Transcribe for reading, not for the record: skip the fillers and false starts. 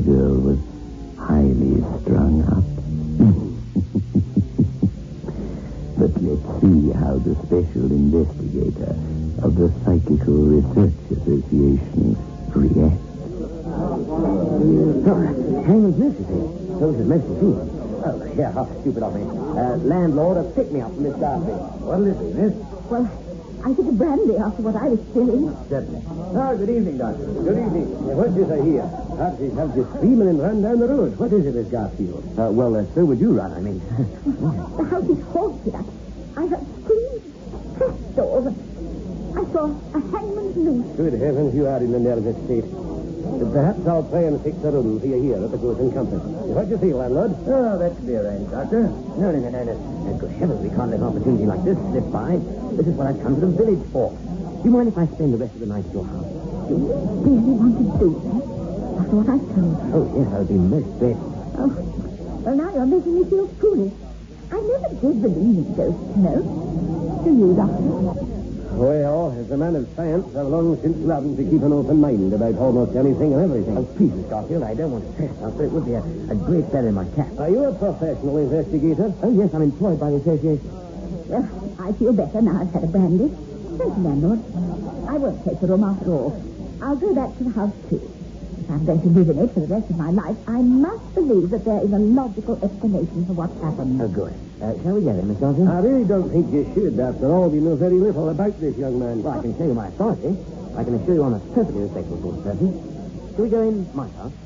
girl was highly strung up. But let's see how the special investigator of the Psychical Research Association reacts. Hangman's nurse is here. So this is Mercy Field. Oh, yeah, how stupid of me. Landlord, a pick-me-up from Miss Garfield. What'll it be, miss? Well, I think a brandy after what I was feeling. Certainly. Oh, good evening, Doctor. Good evening. What is I hear? Perhaps have you screaming and run down the road. What is it, Miss Garfield? So would you run, I mean. The house is haunted. I heard screams, trapdoors. I saw a hangman's noose. Good heavens, you are in a nervous state. Perhaps I'll try and fix the room for you here at the Goat and Compass. What do you feel, landlord? Oh, that can be arranged, Doctor. No. Good heavens, we can't let an opportunity like this slip by. This is what I've come to the village for. Do you mind if I spend the rest of the night at your house? Do you really want to do that? After what I've told you? Oh, yes, I'll be most grateful. Oh, well, now you're making me feel foolish. I never did believe in ghosts, you know. Do you, Doctor? Well, as a man of science, I've long since learned to keep an open mind about almost anything and everything. Oh, please, Miss Garfield, I don't want to test us, but it would be a great feather in my cap. Are you a professional investigator? Oh, yes, I'm employed by the association. Well, I feel better now I've had a brandy. Thank you, landlord. I won't take the room after all. I'll go back to the house, too. If I'm going to live in it for the rest of my life, I must believe that there is a logical explanation for what's happened. Oh, good. Shall we get him, Miss Garfield? I really don't think you should. After all, we know very little about this young man. Well, I can show you my authority. I can assure you I'm a perfectly respectable sort of person. Shall we go in my house?